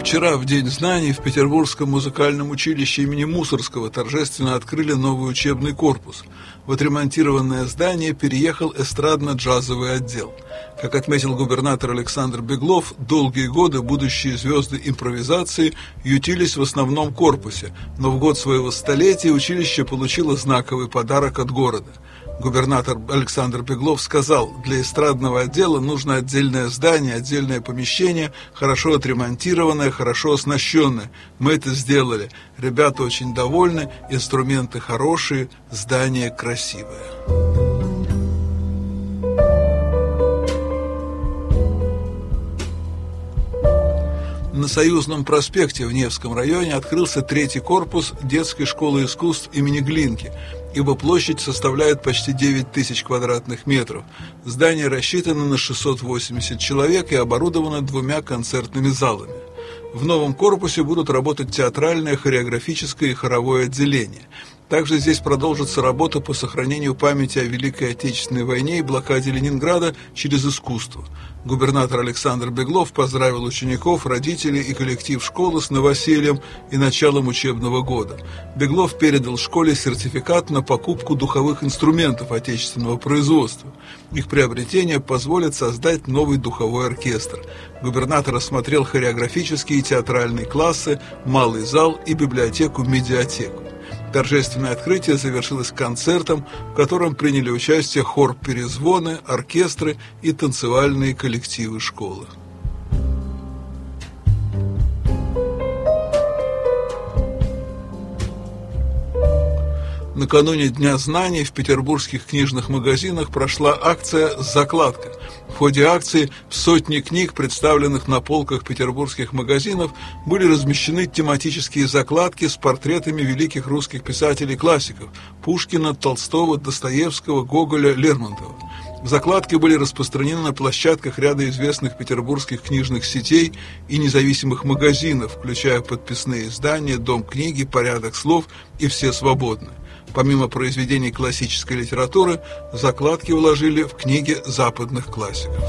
Вчера, в День знаний, в Петербургском музыкальном училище имени Мусоргского торжественно открыли новый учебный корпус. В отремонтированное здание переехал эстрадно-джазовый отдел. Как отметил губернатор Александр Беглов, долгие годы будущие звезды импровизации ютились в основном корпусе, но в год своего столетия училище получило знаковый подарок от города. Губернатор Александр Беглов сказал: для эстрадного отдела нужно отдельное здание, отдельное помещение, хорошо отремонтированное, хорошо оснащенное. Мы это сделали. Ребята очень довольны, инструменты хорошие, здание красивое. На Союзном проспекте в Невском районе открылся третий корпус детской школы искусств имени Глинки, ибо площадь составляет почти 9 тысяч квадратных метров. Здание рассчитано на 680 человек и оборудовано 2 концертными залами. В новом корпусе будут работать театральное, хореографическое и хоровое отделение. Также здесь продолжится работа по сохранению памяти о Великой Отечественной войне и блокаде Ленинграда через искусство. Губернатор Александр Беглов поздравил учеников, родителей и коллектив школы с новосельем и началом учебного года. Беглов передал школе сертификат на покупку духовых инструментов отечественного производства. Их приобретение позволит создать новый духовой оркестр. Губернатор осмотрел хореографические и театральные классы, малый зал и библиотеку-медиатеку. Торжественное открытие завершилось концертом, в котором приняли участие хор «Перезвоны», оркестры и танцевальные коллективы школы. Накануне Дня знаний в петербургских книжных магазинах прошла акция «Закладка». В ходе акции в сотни книг, представленных на полках петербургских магазинов, были размещены тематические закладки с портретами великих русских писателей-классиков Пушкина, Толстого, Достоевского, Гоголя, Лермонтова. Закладки были распространены на площадках ряда известных петербургских книжных сетей и независимых магазинов, включая подписные издания «Дом книги», «Порядок слов» и «Все свободны». Помимо произведений классической литературы, закладки вложили в книги западных классиков.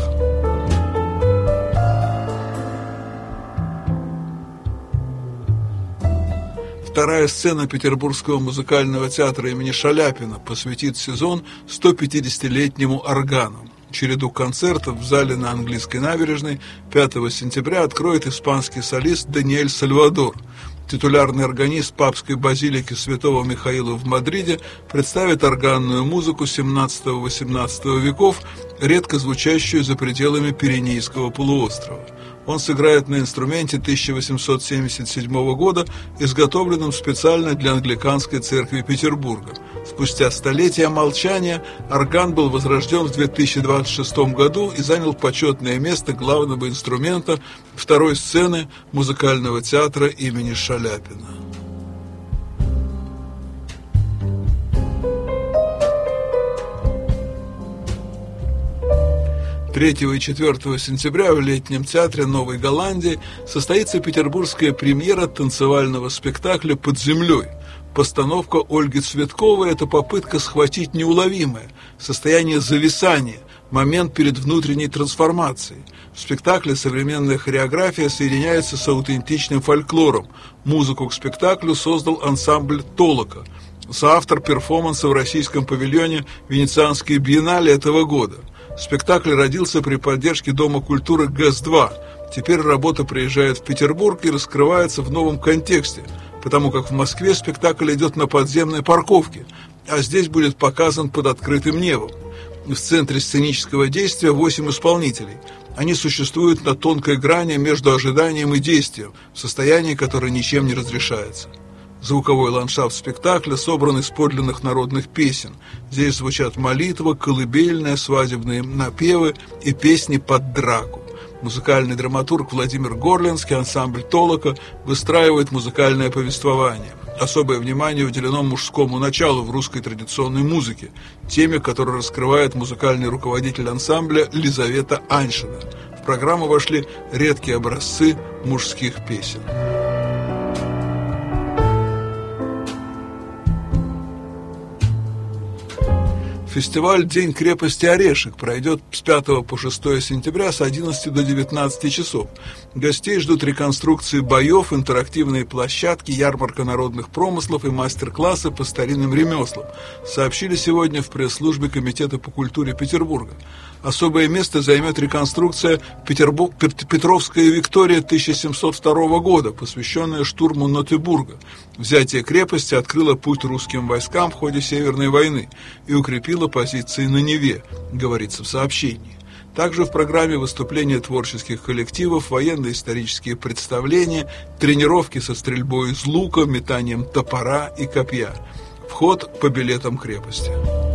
Вторая сцена Петербургского музыкального театра имени Шаляпина посвятит сезон 150-летнему органу. Череду концертов в зале на Английской набережной 5 сентября откроет испанский солист Даниэль Сальвадор. Титулярный органист папской базилики Святого Михаила в Мадриде представит органную музыку XVII-XVIII веков, редко звучащую за пределами Пиренейского полуострова. Он сыграет на инструменте 1877 года, изготовленном специально для англиканской церкви Петербурга. Спустя столетия молчания орган был возрожден в 2026 году и занял почетное место главного инструмента второй сцены музыкального театра имени Шаляпина. 3 и 4 сентября в летнем театре Новой Голландии состоится петербургская премьера танцевального спектакля «Под землей». Постановка Ольги Цветковой – это попытка схватить неуловимое, состояние зависания, момент перед внутренней трансформацией. В спектакле современная хореография соединяется с аутентичным фольклором. Музыку к спектаклю создал ансамбль «Толока». Соавтор перформанса в российском павильоне Венецианской биеннале этого года. Спектакль родился при поддержке Дома культуры ГЭС-2. Теперь работа приезжает в Петербург и раскрывается в новом контексте, потому как в Москве спектакль идет на подземной парковке, а здесь будет показан под открытым небом. В центре сценического действия 8 исполнителей. Они существуют на тонкой грани между ожиданием и действием, в состоянии, которое ничем не разрешается. Звуковой ландшафт спектакля собран из подлинных народных песен. Здесь звучат молитва, колыбельная, свадебные напевы и песни под драку. Музыкальный драматург Владимир Горлинский, ансамбль «Толока» выстраивает музыкальное повествование. Особое внимание уделено мужскому началу в русской традиционной музыке, теме, которую раскрывает музыкальный руководитель ансамбля Лизавета Аньшина. В программу вошли редкие образцы мужских песен. Фестиваль «День крепости Орешек» пройдет с 5 по 6 сентября с 11 до 19 часов. Гостей ждут реконструкции боев, интерактивные площадки, ярмарка народных промыслов и мастер-классы по старинным ремеслам, сообщили сегодня в пресс-службе Комитета по культуре Петербурга. Особое место займет реконструкция Петровская Виктория 1702 года, посвященная штурму Нотебурга. Взятие крепости открыло путь русским войскам в ходе Северной войны и укрепило позиции на Неве, говорится в сообщении. Также в программе выступления творческих коллективов, военно-исторические представления, тренировки со стрельбой из лука, метанием топора и копья. Вход по билетам крепости.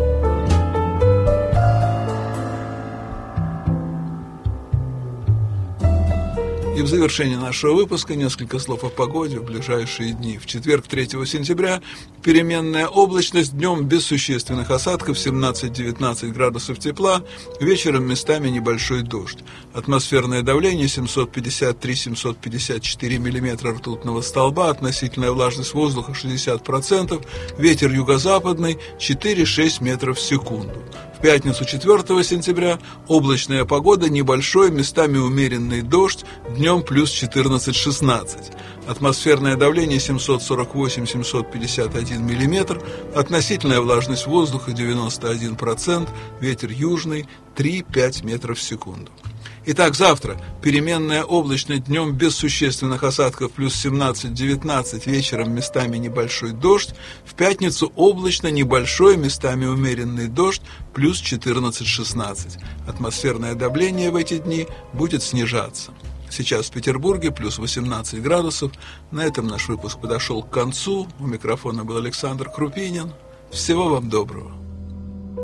И в завершении нашего выпуска несколько слов о погоде в ближайшие дни. В четверг, 3 сентября, переменная облачность, днем без существенных осадков, 17-19 градусов тепла, вечером местами небольшой дождь. Атмосферное давление 753-754 миллиметра ртутного столба, относительная влажность воздуха 60%, ветер юго-западный 4-6 метров в секунду. В пятницу, 4 сентября, облачная погода, небольшой, местами умеренный дождь, днем плюс 14-16. Атмосферное давление 748-751 миллиметр, относительная влажность воздуха 91%, ветер южный 3-5 метров в секунду. Итак, завтра переменная облачность, днем без существенных осадков, плюс 17-19, вечером местами небольшой дождь. В пятницу облачно, небольшой, местами умеренный дождь, плюс 14-16. Атмосферное давление в эти дни будет снижаться. Сейчас в Петербурге плюс 18 градусов. На этом наш выпуск подошел к концу. У микрофона был Александр Крупинин. Всего вам доброго.